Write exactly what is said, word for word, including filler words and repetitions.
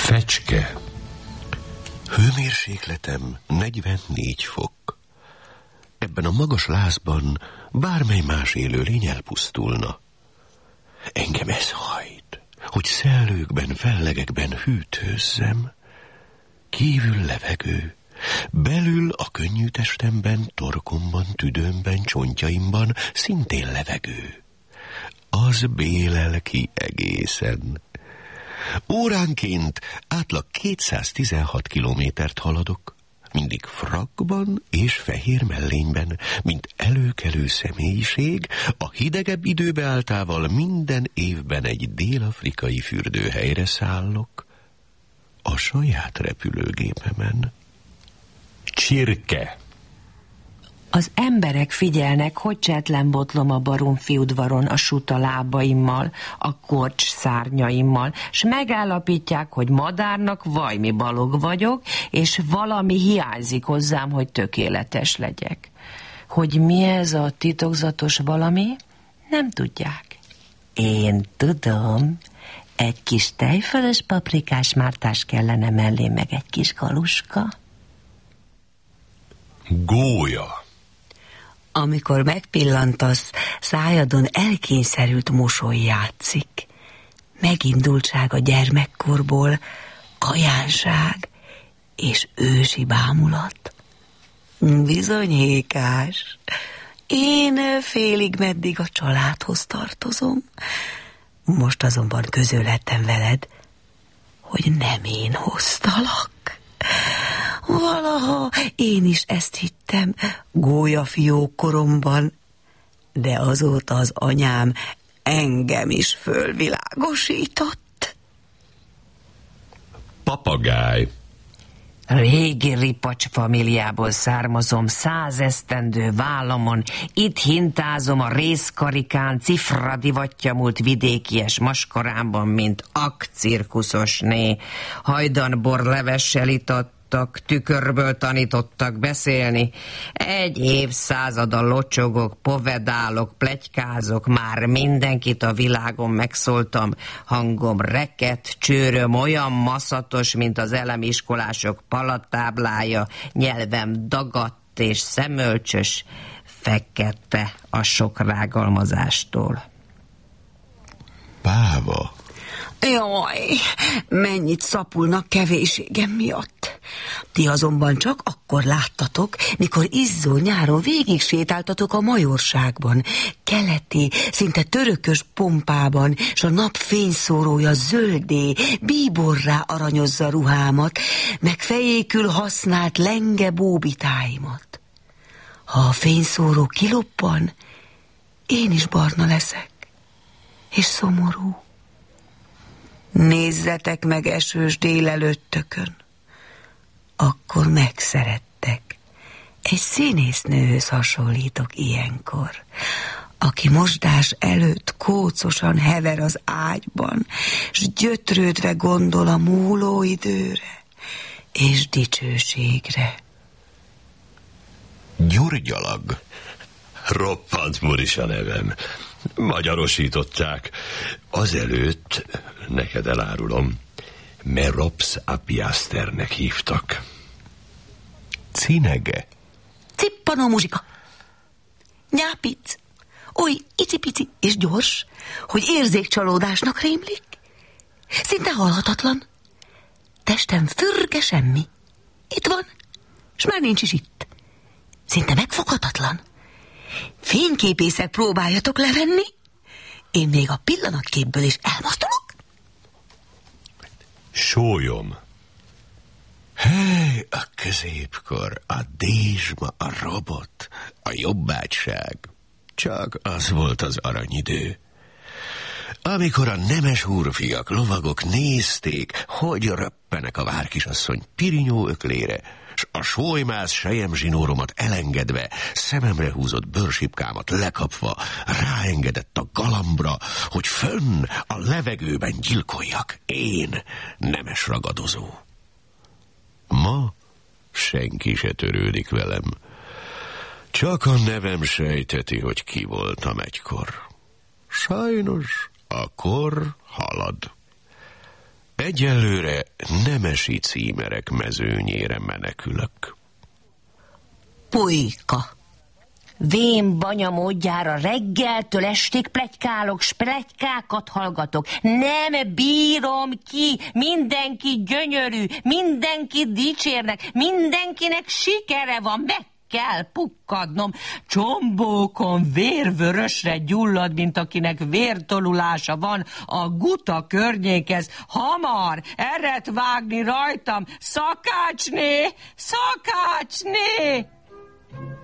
Fecske. Hőmérsékletem negyvennégy fok. Ebben a magas lázban bármely más élőlény elpusztulna. Engem ez hajt, hogy szellőkben, fellegekben hűtőzzem. Kívül levegő, belül a könnyű testemben, torkomban, tüdőmben, csontjaimban szintén levegő. Az bélel ki egészen. Óránként átlag kétszáztizenhat kilométert haladok, mindig frakkban és fehér mellényben, mint előkelő személyiség, a hidegebb időbeálltával minden évben egy dél-afrikai fürdőhelyre szállok, a saját repülőgépemen. Csirke. Az emberek figyelnek, hogy csetlenbotlom a Baromfi udvaron a suta lábaimmal, a korcs szárnyaimmal, s megállapítják, hogy madárnak vajmi balog vagyok, és valami hiányzik hozzám, hogy tökéletes legyek. Hogy mi ez a titokzatos valami? Nem tudják. Én tudom, egy kis tejfölös paprikás mártás kellene mellé, meg egy kis galuska. Gólya. Amikor megpillantasz, szájadon elkényszerült mosoly játszik. Megindultság a gyermekkorból, kajánság és ősi bámulat. Bizony, Hékás, én félig meddig a családhoz tartozom. Most azonban közölhettem veled, hogy nem én hoztalak. Valaha én is ezt hittem gólyafiók koromban, de azóta az anyám engem is fölvilágosított. Papagáj. Régi ripacs familiából származom, százesztendő vállamon, itt hintázom a részkarikán, cifra divatja múlt vidékies maskarámban, mint akcirkuszosné. Hajdanbor levessel itattak, tükörből tanítottak beszélni. Egy évszázada locsogok, povedálok, pletykázok, már mindenkit a világon megszóltam. Hangom reket, csőröm olyan maszatos, mint az elemiskolások palatáblája, nyelvem dagadt és szemölcsös, fekete a sok rágalmazástól. Páva. Jaj, mennyit szapulnak kevéségem miatt. Ti azonban csak akkor láttatok, mikor izzó nyáron végig sétáltatok a majorságban, keleti, szinte törökös pompában, s a nap fényszórója zöldé, bíborrá aranyozza ruhámat, meg fejékül használt lenge bóbitáimat. Ha a fényszóró kiloppan, én is barna leszek, és szomorú. Nézzetek meg esős délelőttökön. Akkor megszerettek. Egy színésznőhöz hasonlítok ilyenkor, aki mosdás előtt kócosan hever az ágyban, s gyötrődve gondol a múló időre és dicsőségre. Gyurgyalag. Roppant muris a nevem. Magyarosították. Azelőtt, neked elárulom, Merops Apiasternek hívtak. Cinege. Cippanó muzsika. Nyápic. Oly icipici és gyors, hogy érzékcsalódásnak rémlik. Szinte halhatatlan. Testem fürge semmi. Itt van, s már nincs is itt. Szinte megfoghatatlan. Fényképészek próbáljatok levenni, én még a pillanatképből is elmozdulok. Sólyom. Hely, a középkor, a dézsma, a robot, a jobbágyság. Csak az volt az aranyidő. Amikor a nemes úrfiak, lovagok nézték, hogy röppenek a várkisasszony pirinyó öklére, s a sólymász selyemzsinóromat elengedve, szememre húzott bőrsipkámat lekapva, ráengedett a galambra, hogy fönn a levegőben gyilkoljak, én, nemes ragadozó. Ma senki se törődik velem. Csak a nevem sejteti, hogy ki voltam egykor. Sajnos a kor halad. Egyelőre nemesi címerek mezőnyére menekülök. Pulyka. Vén banya módjára reggeltől estig pletykálok, s pletykákat hallgatok. Nem bírom ki, mindenki gyönyörű, mindenki dicsérnek, mindenkinek sikere van, meg kell pukkadnom. Csombókon vérvörösre gyullad, mint akinek vértolulása van a guta környékhez. Hamar, eret vágni rajtam, szakácsné, szakácsné!